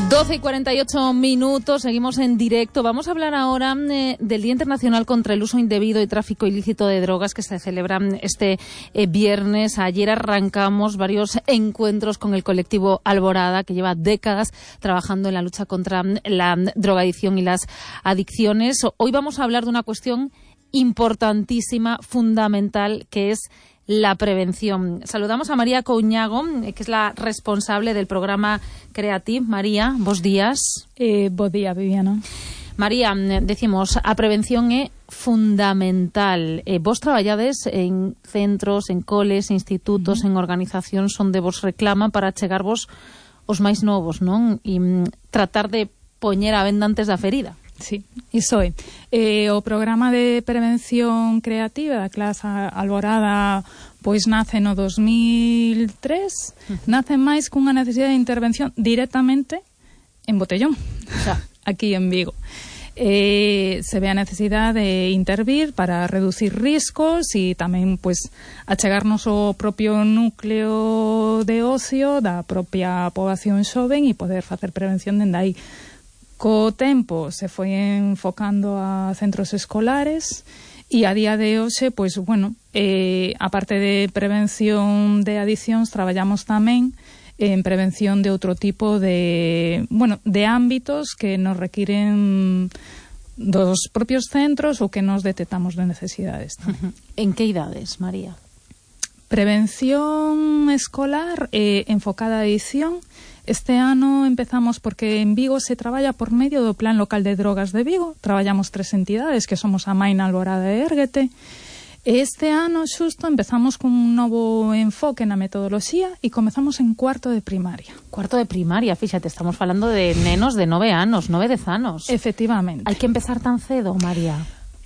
12:48, seguimos en directo. Vamos a hablar ahora del Día Internacional contra el Uso Indebido y Tráfico Ilícito de Drogas, que se celebra este viernes. Ayer arrancamos varios encuentros con el colectivo Alborada, que lleva décadas trabajando en la lucha contra la drogadicción y las adicciones. Hoy vamos a hablar de una cuestión importantísima, fundamental, que es la prevención. Saludamos a María Couñago, que es la responsable del programa Creative. María, bos días. Bos días, Viviana. María, decimos, a prevención é fundamental. Vos traballades en centros, en coles, institutos, en organizacións onde vos reclaman para chegarvos os máis novos, non? E tratar de poñer a venda antes da ferida. Sí, iso é. O programa de prevención creativa da clase Alborada pois nace no 2003, nace máis cunha necesidade de intervención directamente en Botellón, aquí en Vigo. Se ve a necesidade de intervir para reducir riscos e tamén pois achegarnos ao propio núcleo de ocio da propia poboación xoven e poder facer prevención dende aí. Co tempo se foi enfocando a centros escolares e a día de hoxe, pois, bueno, a parte de prevención de adiccións, traballamos tamén en prevención de outro tipo de, bueno, de ámbitos que nos requiren dos propios centros ou que nos detectamos de necesidades tamén. En que idades, María? Prevención escolar enfocada a adicción. Este ano empezamos porque en Vigo se traballa por medio do Plan Local de Drogas de Vigo. Traballamos 3 entidades, que somos a Maina, Alborada e Érguete. Este ano xusto empezamos con un novo enfoque na metodoloxía e comezamos en cuarto de primaria. Cuarto de primaria, fíxate, estamos falando de nenos de 9 anos, 9-10 anos. Efectivamente. Hai que empezar tan cedo, María?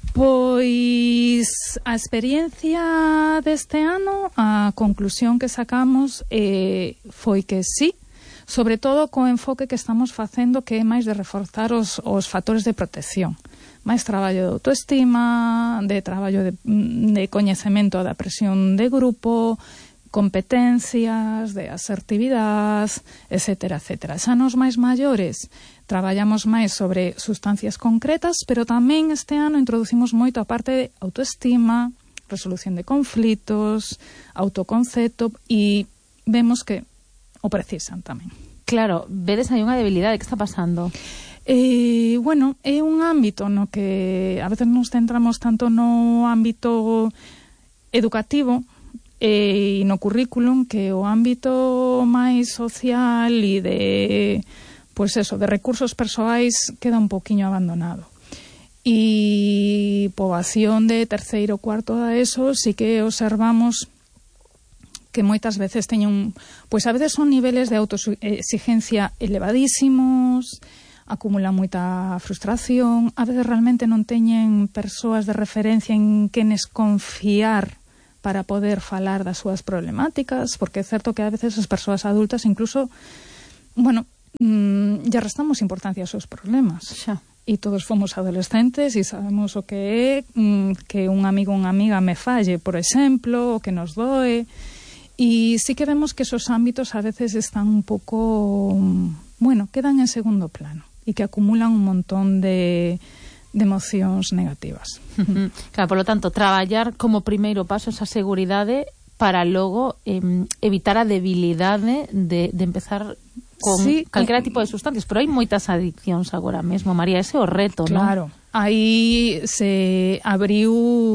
Pois a experiencia deste ano, a conclusión que sacamos foi que sí, sobre todo co enfoque que estamos facendo, que é máis de reforzar os factores de protección. Máis traballo de autoestima, de traballo de coñecemento da presión de grupo, competencias, de asertividade, etcétera, etcétera. Xa nos máis maiores traballamos máis sobre sustancias concretas, pero tamén este ano introducimos moito a parte de autoestima, resolución de conflitos, autoconcepto, e vemos que o precisan tamén. Claro, vedes aí unha debilidade, que está pasando? Bueno, é un ámbito no que a veces nos centramos tanto no ámbito educativo e no currículum, que o ámbito máis social e de, pois eso, de recursos persoais queda un poquinho abandonado. E poboación de terceiro, cuarto da ESO sí que observamos que moitas veces teñen, pois a veces son niveles de autoexigencia elevadísimos, acumulan moita frustración, a veces realmente non teñen persoas de referencia en quenes confiar para poder falar das súas problemáticas, porque é certo que a veces as persoas adultas incluso, bueno, ya restamos importancia aos seus problemas. Xa. E todos fomos adolescentes e sabemos o que é que un amigo ou unha amiga me falle, por exemplo, o que nos doe. Y sí que vemos que esos ámbitos a veces están un poco, bueno, quedan en segundo plano y que acumulan un montón de emocións negativas. Claro, por lo tanto, traballar como primeiro paso esa seguridade para logo evitar a debilidade de empezar con calquera tipo de sustancias. Pero hai moitas adiccións agora mesmo, María, ese é o reto, non? Claro. Aí se abriu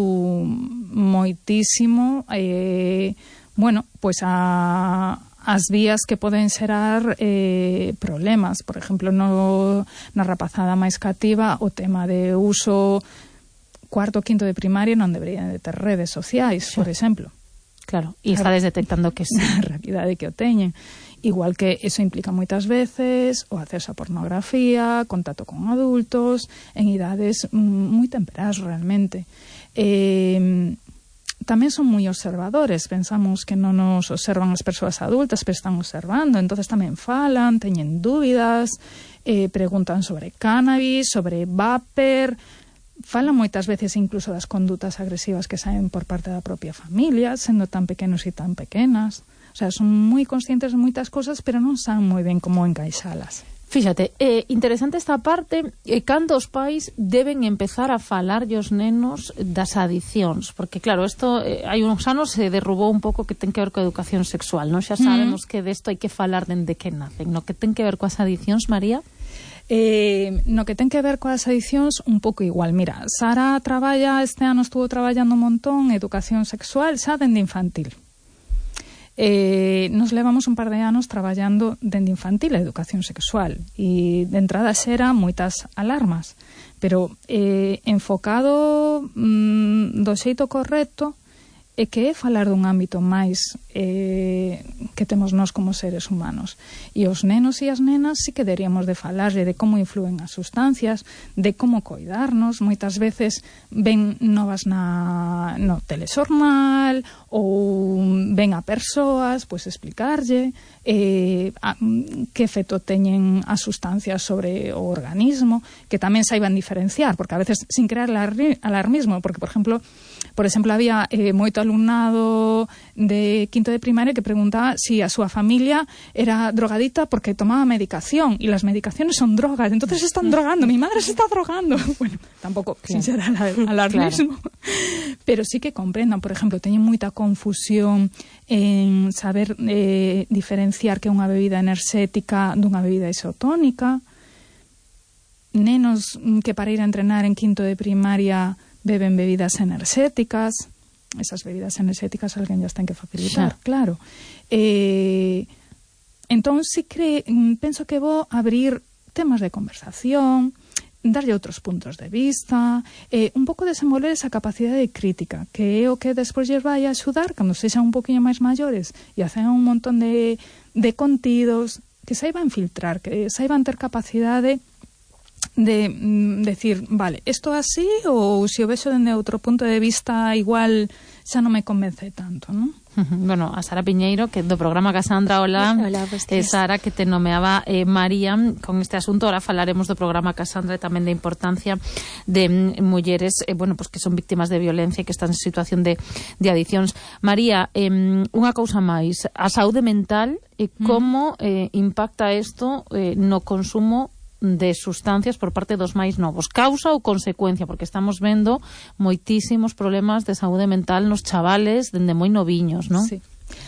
moitísimo, bueno, pois as vías que poden xerar problemas. Por exemplo, na rapazada máis cativa, o tema de uso cuarto ou quinto de primaria non deberían de ter redes sociais, por exemplo. Claro, e estades detectando que sí. A realidade que o teñen. Igual que eso implica moitas veces o acceso a pornografía, contacto con adultos, en idades moi temperás realmente. Tamén son moi observadores, pensamos que non nos observan as persoas adultas, pero están observando, entonces tamén falan, teñen dúbidas, preguntan sobre cannabis, sobre vapor, falan moitas veces incluso das condutas agresivas que saen por parte da propia familia, sendo tan pequenos e tan pequenas. O sea, son moi conscientes de moitas cosas, pero non saben moi ben como encaixalas. Fíxate, interesante esta parte, cando os pais deben empezar a falar os nenos das adiccións, porque claro, isto hai uns anos se derrubou un pouco que ten que ver coa educación sexual, non? Xa sabemos que desto hai que falar dende que nacen, no que ten que ver coas adiccións, María? No que ten que ver coas adiccións, un pouco igual. Mira, Sara este ano estuvo traballando un montón educación sexual xa dende infantil. Nos levamos un par de anos traballando dende infantil a educación sexual e de entrada xera moitas alarmas, pero enfocado do xeito correcto é que é falar dun ámbito máis que temos nós como seres humanos. E os nenos e as nenas sí que deberíamos de falarle de como influen as sustancias, de como coidarnos. Moitas veces ven novas no telexornal ou ven a persoas, pois explicarlle que efecto teñen as sustancias sobre o organismo, que tamén saiban diferenciar, porque a veces sin crear alarmismo, porque, por exemplo, había moito alumnado de quinto de primaria que preguntaba si a súa familia era drogadita porque tomaba medicación, y las medicaciones son drogas, entonces se están drogando, mi madre se está drogando. Bueno, tampouco sin ser alarmismo, pero sí que comprendan. Por exemplo, teñen moita confusión en saber diferenciar que é unha bebida enerxética dunha bebida isotónica. Nenos que para ir a entrenar en quinto de primaria beben bebidas enerxéticas. Esas bebidas enerxéticas alguén llas ten que facilitar, claro. Entón, sí que penso que vou abrir temas de conversación, darlle outros puntos de vista, un pouco desenvolver esa capacidade de crítica, que é o que despois lles vai a axudar cando sexan un poquinho máis maiores e hacen un montón de contidos, que saiban filtrar, que saiban ter capacidade de decir, vale, isto así, ou se o vexo dende outro punto de vista igual xa non me convence tanto, non? Bueno, a Sara Piñeiro, que do programa Casandra, hola, pues, Sara, que te nomeaba María con este asunto. Ahora falaremos do programa Casandra e tamén da importancia de mulleres pues que son víctimas de violencia e que están en situación de adiccións. María, unha cousa máis, a saúde mental e como impacta isto no consumo de sustancias por parte dos máis novos, causa ou consecuencia, porque estamos vendo moitísimos problemas de saúde mental nos chavales dende moi noviños, non? Sí.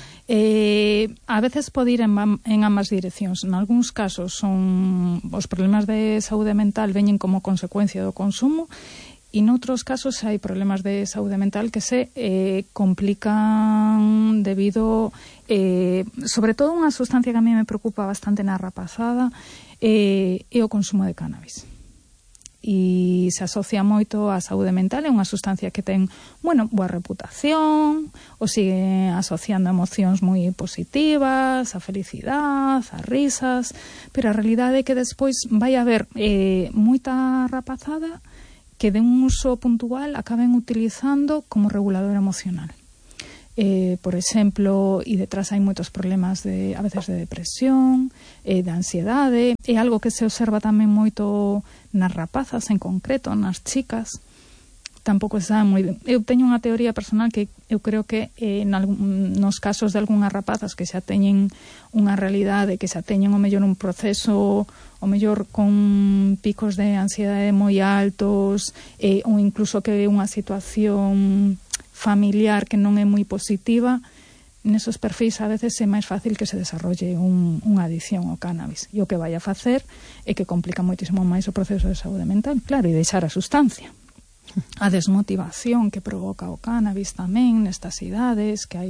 A veces pode ir en ambas direccións. En algúns casos son os problemas de saúde mental veñen como consecuencia do consumo, e noutros casos hai problemas de saúde mental que se complican debido sobre todo unha sustancia que a mí me preocupa bastante na rapazada é o consumo de cannabis, e se asocia moito á saúde mental. É unha sustancia que ten, boa reputación, o sigue asociando emocións moi positivas, a felicidade, a risas, pero a realidade é que despois vai haber moita rapazada que de un uso puntual acaben utilizando como regulador emocional. Por exemplo, e detrás hai moitos problemas a veces de depresión, de ansiedade. É algo que se observa tamén moito nas rapazas, en concreto, nas chicas. Tampouco se sabe moi ben. Eu teño unha teoría personal que eu creo que nos casos de algunhas rapazas que xa teñen unha realidade, que xa teñen o mellor un proceso, o mellor con picos de ansiedade moi altos, ou incluso que unha situación familiar que non é moi positiva, nesos perfis a veces é máis fácil que se desarrolle unha adicción ao cannabis, e o que vai a facer é que complica moitísimo máis o proceso de saúde mental, claro, e deixar a sustancia. A desmotivación que provoca o cannabis tamén nestas idades, que hai,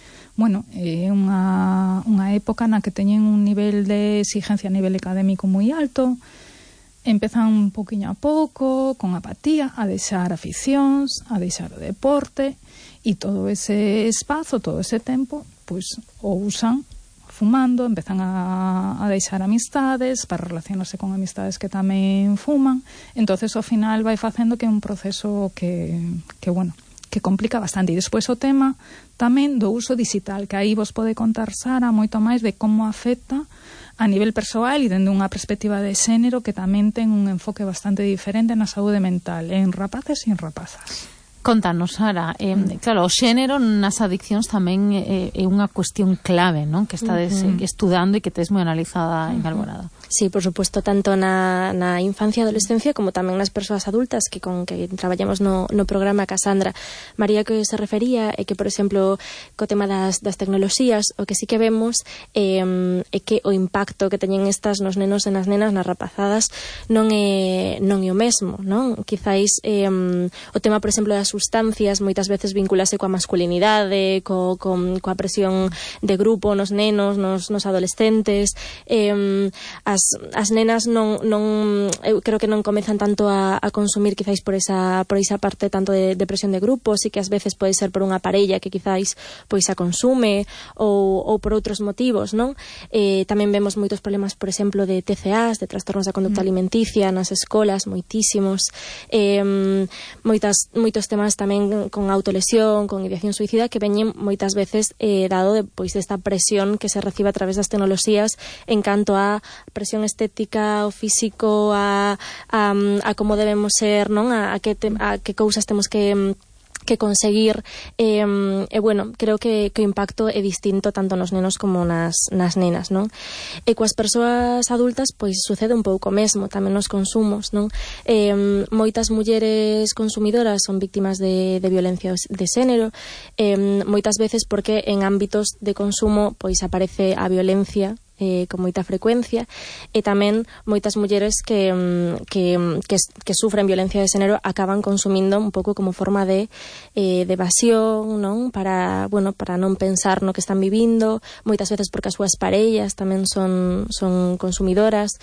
é unha época na que teñen un nivel de exigencia a nivel académico moi alto, empezan un poquinho a pouco, con apatía, a deixar aficións, a deixar o deporte, e todo ese espazo, todo ese tempo, pois o usan fumando, empezan a deixar amistades para relacionarse con amistades que tamén fuman. Entonces ao final vai facendo que é un proceso que complica bastante. E despois o tema tamén do uso digital, que aí vos pode contar Sara moito máis de como afecta a nivel persoal e dende unha perspectiva de xénero, que tamén ten un enfoque bastante diferente na saúde mental en rapaces e en rapazas. Contanos, Sara, claro, o xénero nas adiccións tamén é unha cuestión clave, non? Que estades estudando e que tes moi analizada en Alborada. Sí, por suposto, tanto na infancia e adolescencia como tamén nas persoas adultas que traballamos no programa Casandra. María que se refería é que, por exemplo, co tema das tecnoloxías, o que sí que vemos é que o impacto que teñen estas nos nenos e nas nenas, nas rapazadas, non é o mesmo, non? Quizáis o tema, por exemplo, das sustancias moitas veces vinculase coa masculinidade, coa presión de grupo nos nenos, nos adolescentes. As nenas eu creo que non comezan tanto a consumir quizáis por esa parte tanto de presión de grupo, sí que ás veces pode ser por unha parella que quizáis pois a consume ou por outros motivos, non? Tamén vemos moitos problemas, por exemplo, de TCAs, de trastornos da conducta alimenticia nas escolas, moitísimos. Moitos temas tamén con autolesión, con ideación suicida, que veñen moitas veces dado desta presión que se recibe a través das tecnoloxías en canto a presión estética, o físico, a como debemos ser, non? A que cousas temos que conseguir, bueno, creo que o impacto é distinto tanto nos nenos como nas nenas, non? E coas persoas adultas pois sucede un pouco mesmo, tamén nos consumos, non? Moitas mulleres consumidoras son víctimas de violencia de xénero, moitas veces porque en ámbitos de consumo pois aparece a violencia con moita frecuencia, e tamén moitas mulleres que sufren violencia de xénero acaban consumindo un pouco como forma de evasión, non? Para non pensar no que están vivindo, moitas veces porque as súas parellas tamén son consumidoras.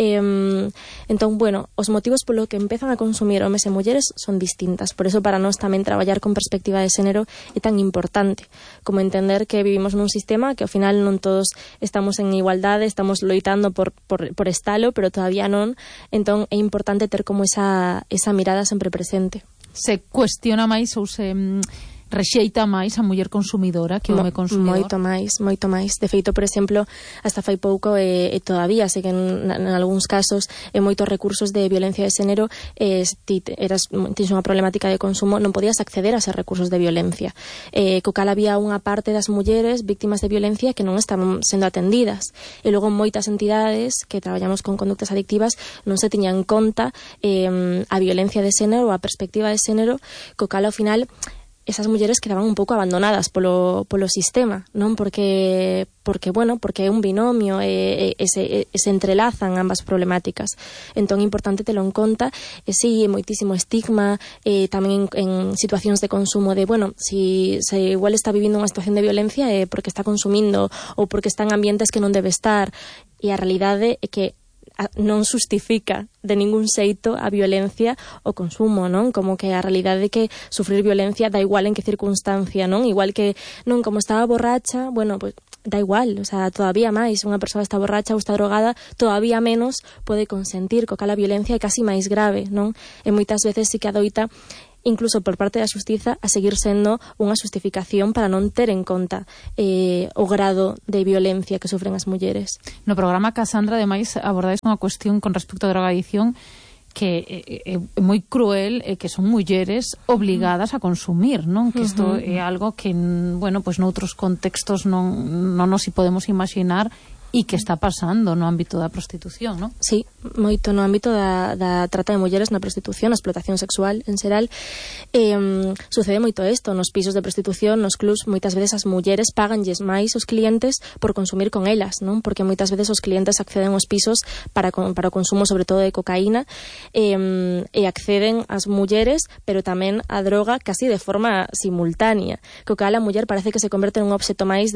Entón, bueno, os motivos polo que empezan a consumir homes e mulleres son distintas, por eso para nós tamén traballar con perspectiva de xénero é tan importante como entender que vivimos nun sistema que ao final non todos estamos en igualdade, estamos loitando por estalo, pero todavía non, entón é importante ter como esa mirada sempre presente. Se cuestiona máis ou se rexeita máis a muller consumidora que o home consumidor? Moito máis. De feito, por exemplo, hasta fai pouco e todavía, sei que en algúns casos moitos recursos de violencia de xénero, tens unha problemática de consumo, non podías acceder a esos recursos de violencia. Co cal había unha parte das mulleres víctimas de violencia que non estaban sendo atendidas. E logo moitas entidades que traballamos con conductas adictivas non se tiñan en conta a violencia de xénero ou a perspectiva de xénero, co cal ao final esas mulleres quedaban un pouco abandonadas polo sistema, non? Porque é un binomio e se entrelazan ambas problemáticas. Entón é importante telo en conta, e si moitísimo estigma, tamén en situacións de consumo de, bueno, se igual está vivindo unha situación de violencia é porque está consumindo ou porque está en ambientes que non debe estar, e a realidade é que non xustifica de ningún xeito a violencia o consumo, non? Como que a realidade é que sufrir violencia dá igual en que circunstancia, non? Igual que, non, como estaba borracha, bueno, pues dá igual, o sea, todavía máis, unha persoa está borracha ou está drogada, todavía menos pode consentir, co cal a violencia é casi máis grave, non? E moitas veces sí que adoita incluso por parte da xustiza a seguir sendo unha xustificación para non ter en conta o grado de violencia que sufren as mulleres. No programa Casandra, ademais, abordais unha cuestión con respecto á drogadicción que é moi cruel, que son mulleres obligadas a consumir, non? Que isto é algo que, bueno, pues noutros contextos non nos podemos imaginar e que está pasando no ámbito da prostitución, non? Sí, moito no ámbito da trata de mulleres na prostitución, a explotación sexual en xeral. Sucede moito isto nos pisos de prostitución, nos clubs, moitas veces as mulleres paganlles máis os clientes por consumir con elas, non? Porque moitas veces os clientes acceden aos pisos para o consumo sobre todo de cocaína, e acceden as mulleres, pero tamén a droga casi de forma simultánea, co cal a muller parece que se converte en un obxecto máis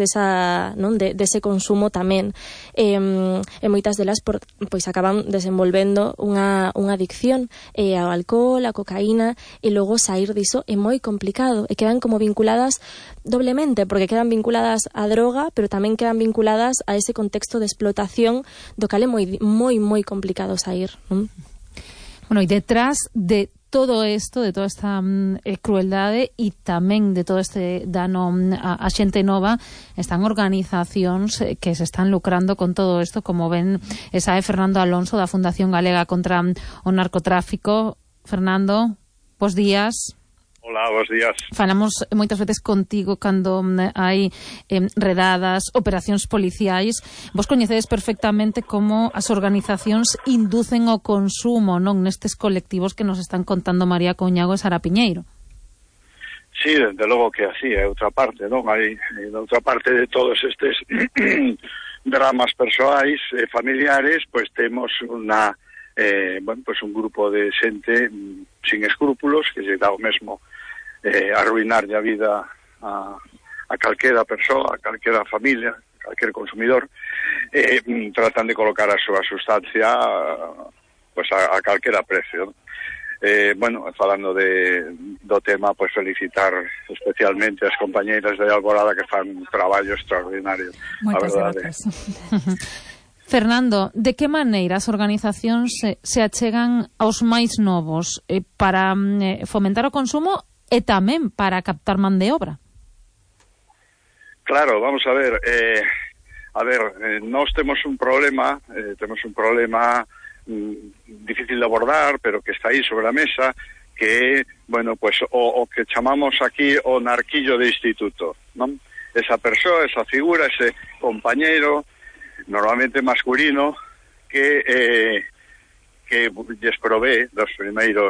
dese consumo tamén. E moitas delas pois acaban desenvolvendo unha adicción ao alcohol, a cocaína, e logo sair diso é moi complicado, e quedan como vinculadas doblemente, porque quedan vinculadas á droga, pero tamén quedan vinculadas a ese contexto de explotación do cal é moi complicado sair, non? Bueno, e detrás de todo isto, de toda esta crueldade e tamén de todo este dano a xente nova, están organizacións que se están lucrando con todo isto, como ven, sabe Fernando Alonso da Fundación Galega contra o Narcotráfico. Fernando, bos días. Hola, bons días. Falamos moitas veces contigo cando hai redadas, operacións policiais. Vos coñecedes perfectamente como as organizacións inducen o consumo, non, nestes colectivos que nos están contando María Couñago e Sara Piñeiro. Sí, desde logo que así é outra parte, non? Hai outra parte de todos estes dramas persoais e familiares, pois temos unha pues un grupo de xente sin escrúpulos que lle dá o mesmo arruinar a vida a calquera persoa, a calquera familia, a calquer consumidor, tratan de colocar a súa sustancia pues a calquera precio, non? Falando do tema, pues felicitar especialmente as compañeiras de Alborada que fan un traballo extraordinario. Moitas grazas. Fernando, de que maneira as organizacións se achegan aos máis novos para fomentar o consumo e tamén para captar man de obra? Claro, vamos a ver, nós temos un problema difícil de abordar, pero que está aí sobre a mesa, que é, o que chamamos aquí o narquillo de instituto, non? Esa persoa, esa figura, ese compañeiro, normalmente masculino, que lles provee das primeiras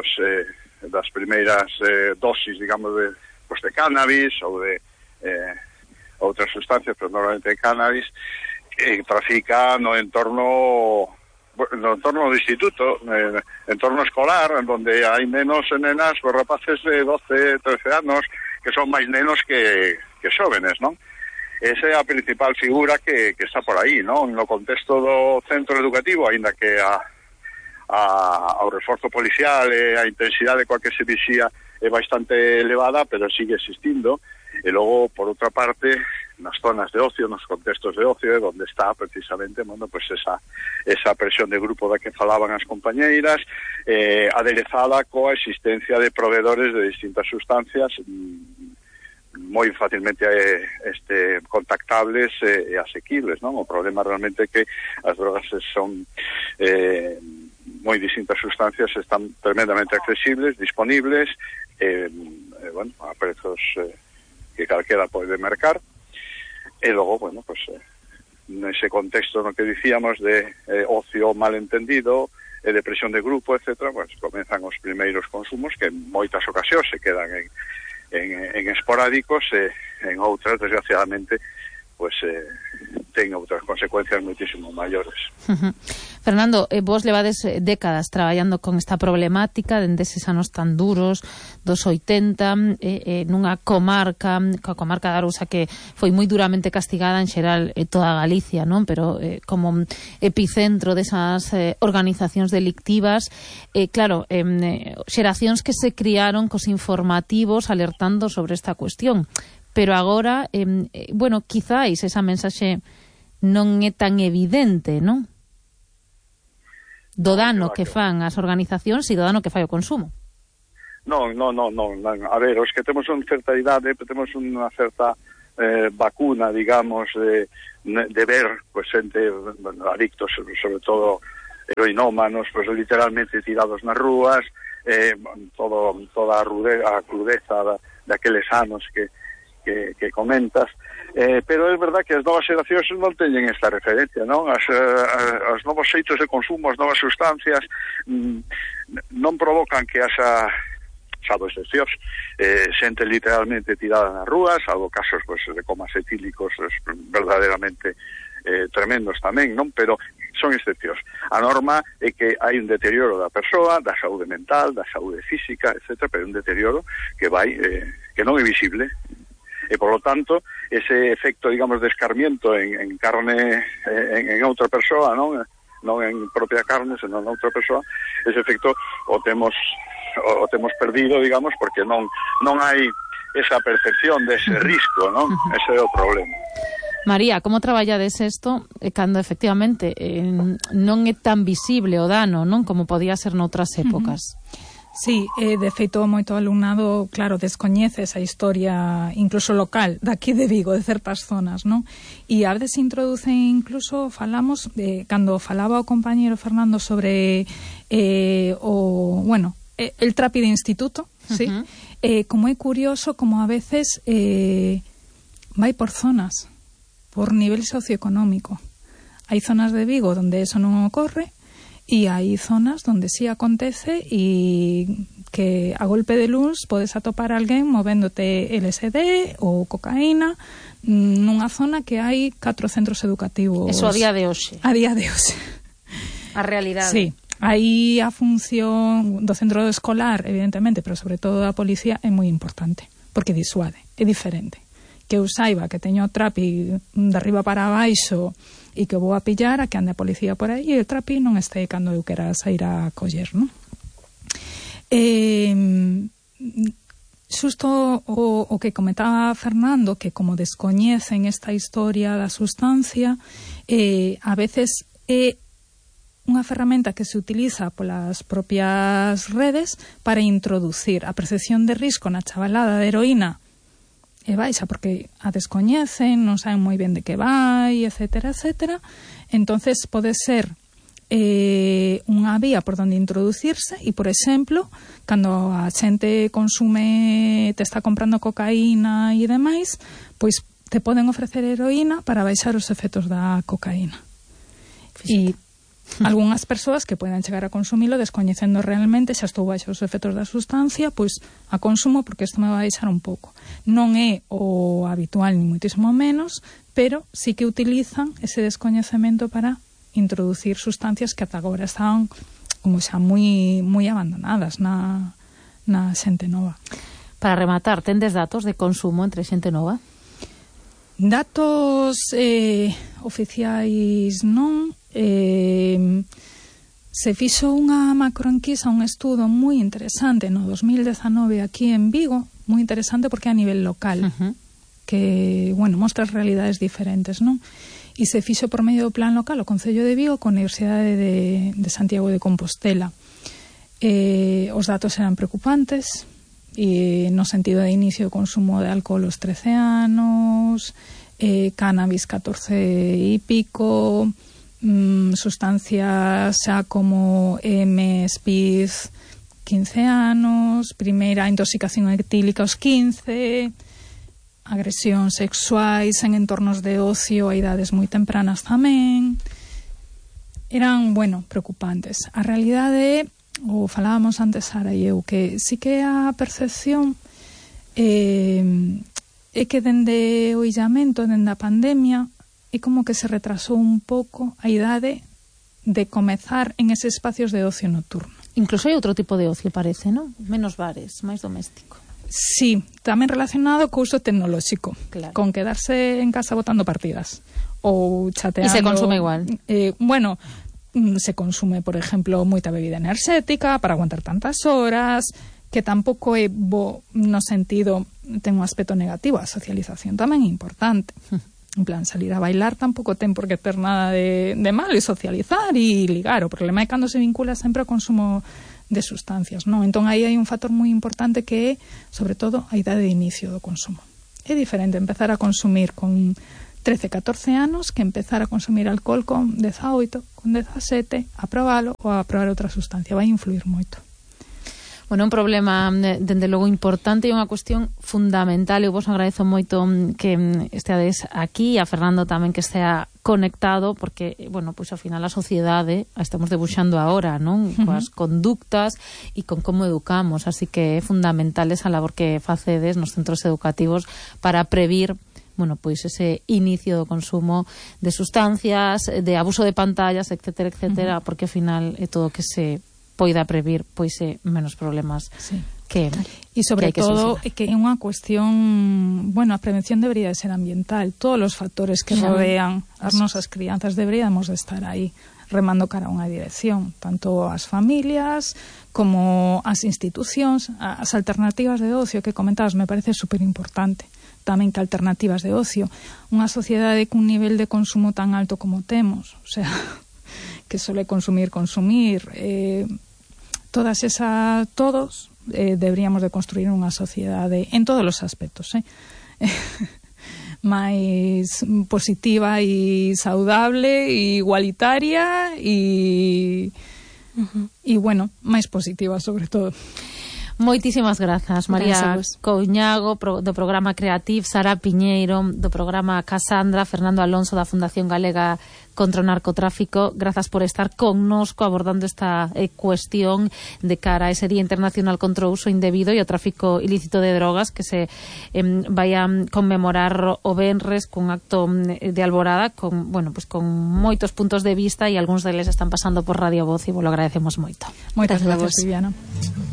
dosis, digamos, de cannabis ou de outras sustancias, pero normalmente de cannabis, que trafica no entorno do instituto, entorno escolar, en donde hai nenos e nenas, pues rapaces de 12, 13 anos, que son máis nenos que xóvenes, non? Esa é a principal figura que está por aí, non? No contexto do centro educativo, aínda que ao reforzo policial e a intensidade coa que se vixía é bastante elevada, pero sigue existindo. E logo, por outra parte, nas zonas de ocio, nos contextos de ocio, onde está precisamente esa presión de grupo da que falaban as compañeiras, aderezada coa existencia de proveedores de distintas sustancias moi facilmente contactables e asequibles, non? O problema realmente é que as drogas son moi distintas sustancias, están tremendamente accesibles, disponibles, a prezos que calquera pode mercar, e logo, nese contexto no que dicíamos de ocio malentendido e de presión de grupo, etc., comenzan os primeiros consumos que en moitas ocasións se quedan en esporádicos e en outras, desgraciadamente, ten outras consecuencias moitísimo maiores. Fernando, vos levades décadas traballando con esta problemática dende eses anos tan duros dos 80 nunha comarca, coa comarca da Arousa, que foi moi duramente castigada en xeral toda Galicia, non? Pero como epicentro desas organizacións delictivas, claro, xeracións que se criaron cos informativos alertando sobre esta cuestión. Pero agora, quizáis esa mensaxe non é tan evidente, non? Do dano que fan as organizacións e do dano que fai o consumo. Non. A ver, os que temos unha certa idade, temos unha certa vacuna, digamos, de ver, xente adictos, sobre todo heroinómanos, literalmente tirados nas rúas, toda a crudeza daqueles anos que comentas, pero é verdad que as novas xeracións non teñen esta referencia, non? As novos xeitos de consumo, as novas sustancias non provocan que salvo excepcións, xente literalmente tirada nas rúas, salvo casos de comas etílicos verdadeiramente tremendos tamén, non? Pero son excepcións. A norma é que hai un deterioro da persoa, da saúde mental, da saúde física, etc., pero un deterioro que que non é visible. E, por lo tanto, ese efecto, digamos, de escarmiento en carne, en outra persoa, non en propia carne, senón en outra persoa, ese efecto o temos perdido, digamos, porque non hai esa percepción dese risco, non? Ese é o problema. María, como traballades isto cando efectivamente non é tan visible o dano, non? Como podía ser noutras épocas? Sí, de feito, moito alumnado, claro, descoñece esa historia incluso local, daqui de Vigo, de certas zonas, non? E a veces introduce incluso, falamos, cando falaba o compañero Fernando sobre el trapi de instituto, sí? como é curioso como a veces vai por zonas, por nivel socioeconómico. Hai zonas de Vigo donde eso non ocorre e hai zonas donde sí acontece e que a golpe de luz podes atopar a alguén movéndote LSD ou cocaína nunha zona que hai 4 centros educativos. Eso a día de hoxe. A día de hoxe. A realidade. Sí. Aí a función do centro escolar, evidentemente, pero sobre todo da policía, é moi importante, porque disuade, é diferente. Que eu saiba que teño o trapi de arriba para abaixo e que vou a pillar a que ande a policía por aí e o trapi non este cando eu quera sair a coller, non? Xusto o que comentaba Fernando, que como descoñecen esta historia da sustancia, a veces é unha ferramenta que se utiliza polas propias redes para introducir a percepción de risco na chavalada de heroína e baixa porque a descoñecen, non saben moi ben de que vai, etcétera, etcétera. Entonces pode ser unha vía por onde introducirse e, por exemplo, cando a xente consume, te está comprando cocaína e demais, pois te poden ofrecer heroína para baixar os efectos da cocaína. E algunhas persoas que poden chegar a consumilo descoñecendo realmente xa estou baixo os efectos da sustancia, pois a consumo porque isto me vai baixar un pouco. Non é o habitual ni muitísimo menos, pero sí que utilizan ese descoñecemento para introducir sustancias que ata agora estaban como xa moi abandonadas na xente nova. Para rematar, tendes datos de consumo entre xente nova? Datos oficiais non. Se fixo unha macroenquisa, un estudo moi interesante no 2019 aquí en Vigo, moi interesante porque a nivel local, que, bueno, mostra as realidades diferentes, non? E se fixo por medio do plan local o Concello de Vigo con a Universidade de Santiago de Compostela. Os datos eran preocupantes e no sentido de inicio de consumo de alcohol aos 13 anos, cannabis 14 e pico, sustancias xa como speed 15 anos, primeira intoxicación etílica aos 15, agresión sexuais en entornos de ocio a idades moi tempranas tamén. Eran, bueno, preocupantes. A realidade, o falábamos antes Sara e eu, que sí que a percepción é que dende o illamento, dende a pandemia, é como que se retrasou un pouco a idade de comezar en eses espacios de ocio nocturno. Incluso hai outro tipo de ocio, parece, non? Menos bares, máis doméstico. Sí, tamén relacionado co uso tecnolóxico, claro. Con quedarse en casa botando partidas ou chateando. E se consume igual? Bueno, se consume, por exemplo, moita bebida enerxética para aguantar tantas horas, que tampouco é bo no sentido, ten un aspecto negativo, a socialización tamén é importante. En plan, salir a bailar tampouco ten por que ter nada de malo, e socializar e ligar. O problema é cando se vincula sempre ao consumo de sustancias, non? Entón aí hai un factor moi importante que é, sobre todo, a idade de inicio do consumo. É diferente empezar a consumir con 13, 14 anos que empezar a consumir alcohol con 18, con 17, a probalo ou a probar outra sustancia. Vai influir moito. Bueno, un problema, dende logo, importante e unha cuestión fundamental. Eu vos agradezo moito que esteades aquí, a Fernando tamén que estea conectado, porque, bueno, pois ao final a sociedade a estamos debuxando agora, non? Coas conductas e con como educamos, así que é fundamental esa labor que facedes nos centros educativos para previr, bueno, pois ese inicio do consumo de sustancias, de abuso de pantallas, etcétera, etcétera, porque ao final é todo que se poida previr, pois é menos problemas, sí, que e sobre que todo que é unha cuestión, bueno, a prevención debería de ser ambiental, todos os factores que rodean as nosas crianzas deberíamos de estar aí remando cara a unha dirección, tanto as familias como as institucións. As alternativas de ocio que comentabas me parece super importante tamén, que alternativas de ocio, unha sociedade cun nivel de consumo tan alto como temos, o sea, que sole consumir, todos deberíamos de construir unha sociedade en todos os aspectos, máis positiva e saudable e igualitaria e bueno, máis positiva sobre todo. Moitísimas grazas, María Couñago do programa Creativ, Sara Piñeiro do programa Casandra, Fernando Alonso da Fundación Galega contra o Narcotráfico. Grazas por estar connosco abordando esta cuestión de cara a ese Día Internacional contra o Uso Indebido e o Tráfico Ilícito de Drogas que se vai a conmemorar o venres cun acto de alborada con, bueno, pues con moitos puntos de vista e algúns deles están pasando por Radio Voz e vos lo agradecemos moito. Moitas gracias, Viviana.